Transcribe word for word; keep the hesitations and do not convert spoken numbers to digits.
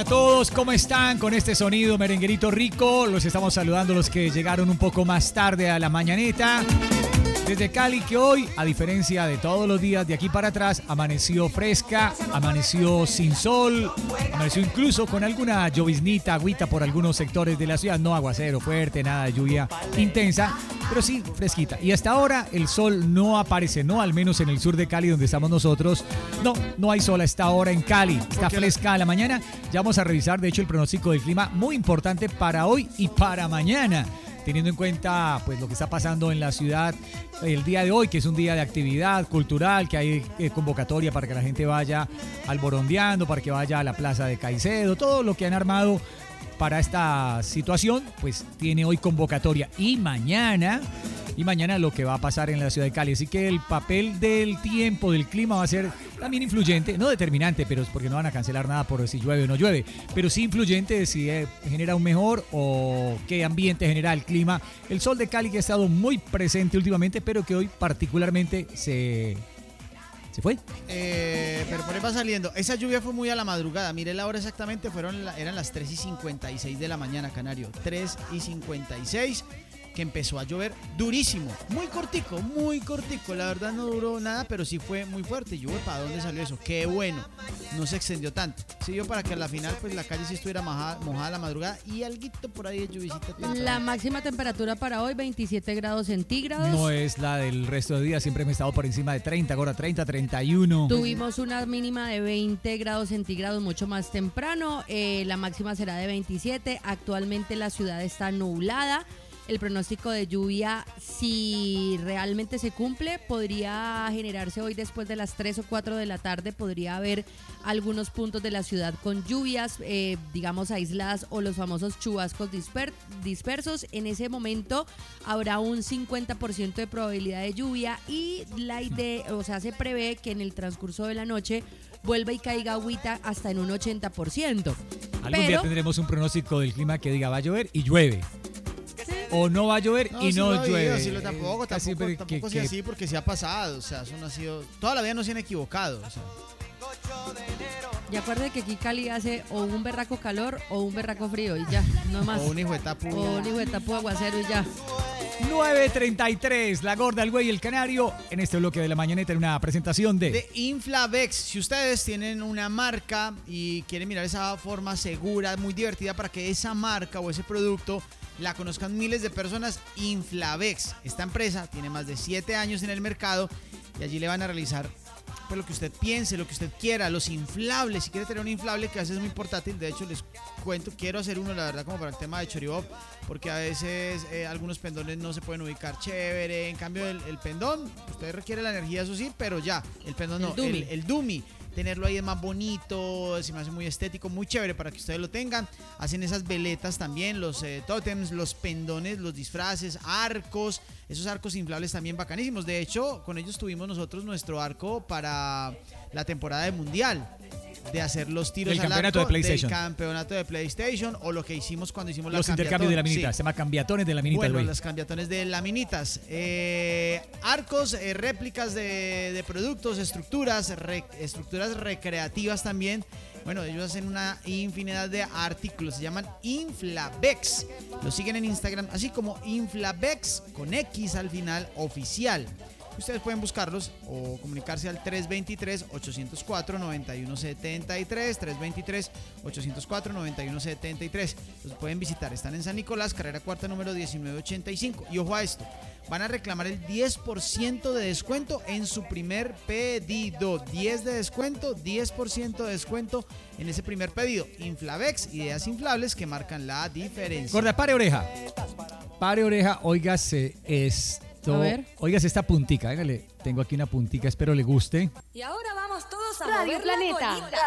a todos, ¿cómo están? Con este sonido merenguerito rico, los estamos saludando los que llegaron un poco más tarde a la mañaneta. Desde Cali, que hoy, a diferencia de todos los días de aquí para atrás, amaneció fresca, amaneció sin sol, amaneció incluso con alguna lloviznita, agüita por algunos sectores de la ciudad. No aguacero fuerte, nada de lluvia intensa, pero sí fresquita. Y hasta ahora el sol no aparece, no al menos en el sur de Cali donde estamos nosotros. No, no hay sol a esta hora en Cali. Está fresca a la mañana. Ya vamos a revisar, de hecho, el pronóstico del clima muy importante para hoy y para mañana, teniendo en cuenta pues lo que está pasando en la ciudad el día de hoy, que es un día de actividad cultural, que hay eh, convocatoria para que la gente vaya al Borondeando, para que vaya a la Plaza de Caicedo, todo lo que han armado para esta situación, pues tiene hoy convocatoria. Y mañana, y mañana lo que va a pasar en la ciudad de Cali. Así que el papel del tiempo, del clima va a ser también influyente, no determinante, pero es porque no van a cancelar nada por si llueve o no llueve, pero sí influyente de si eh, genera un mejor o qué ambiente genera el clima. El sol de Cali que ha estado muy presente últimamente, pero que hoy particularmente se... ¿Se fue? Eh, pero por ahí va saliendo. Esa lluvia fue muy a la madrugada. Mire la hora exactamente, fueron la, eran las tres y cincuenta y seis de la mañana, Canario. tres y cincuenta y seis, que empezó a llover durísimo. Muy cortico, muy cortico. La verdad no duró nada, pero sí fue muy fuerte. Yo, ¿para dónde salió eso? Qué bueno. No se extendió tanto. Siguió para que a la final pues la calle sí estuviera mojada, mojada a la madrugada y alguito por ahí de lluvisita. La máxima temperatura para hoy, veintisiete grados centígrados. No es la del resto de días. Siempre hemos estado por encima de treinta, ahora treinta, treinta y uno. Tuvimos una mínima de veinte grados centígrados mucho más temprano. Eh, la máxima será de veintisiete. Actualmente la ciudad está nublada. El pronóstico de lluvia, si realmente se cumple, podría generarse hoy después de las tres o cuatro de la tarde. Podría haber algunos puntos de la ciudad con lluvias, eh, digamos, aisladas o los famosos chubascos disper- dispersos. En ese momento habrá un cincuenta por ciento de probabilidad de lluvia y la idea, o sea, se prevé que en el transcurso de la noche vuelva y caiga agüita hasta en un ochenta por ciento. Algún Pero, día tendremos un pronóstico del clima que diga va a llover y llueve. O no va a llover No, y sí no lo llueve. digo, sí lo- tampoco, Casi tampoco, que- tampoco que- sea así porque se ha pasado. O sea, eso no ha sido. Toda la vida no se han equivocado. O sea. y acuérdense que aquí Cali hace o un berraco calor o un berraco frío y ya, no más. O un hijo de tapu. O un hijo de tapu aguacero y ya. nueve treinta y tres, la gorda, el güey y el canario, en este bloque de la mañaneta en una presentación de... De Inflavex. Si ustedes tienen una marca y quieren mirar esa forma segura, muy divertida para que esa marca o ese producto la conozcan miles de personas, Inflavex. Esta empresa tiene más de siete años en el mercado y allí le van a realizar pues lo que usted piense, lo que usted quiera, los inflables. Si quiere tener un inflable, que a veces es muy portátil, de hecho les cuento, quiero hacer uno, la verdad, como para el tema de Choribop, porque a veces eh, algunos pendones no se pueden ubicar chévere. En cambio el, el pendón, usted requiere la energía, eso sí, pero ya, el pendón no, El dummy. el, el dummy, tenerlo ahí es más bonito, se me hace muy estético, muy chévere para que ustedes lo tengan. Hacen esas veletas también, los eh, tótems, los pendones, los disfraces, arcos, esos arcos inflables también bacanísimos. De hecho, con ellos tuvimos nosotros nuestro arco para la temporada de Mundial, de hacer los tiros Del al campeonato arco de PlayStation. del campeonato de PlayStation, o lo que hicimos cuando hicimos Los la intercambios de la minita, sí. se llama cambiatones de la minita, Bueno, güey. las cambiatones de laminitas, eh, arcos, eh, réplicas de, de productos, estructuras, re, estructuras recreativas también. Bueno, ellos hacen una infinidad de artículos, se llaman Inflavex. Lo siguen en Instagram, así como Inflavex con X al final, oficial. Ustedes pueden buscarlos o comunicarse al tres dos tres, ocho cero cuatro, nueve uno siete tres, tres dos tres, ocho cero cuatro, nueve uno siete tres. Los pueden visitar, están en San Nicolás, carrera cuarta, número diecinueve ochenta y cinco. Y ojo a esto, van a reclamar el diez por ciento de descuento en su primer pedido. diez de descuento, diez por ciento de descuento en ese primer pedido. Inflavex, ideas inflables que marcan la diferencia. Gorda, pare oreja. Pare oreja, óigase esto. A ver. Óigase esta puntica, hágale. Tengo aquí una puntica, espero le guste. Y ahora vamos todos a Radio mover la Planeta. colita.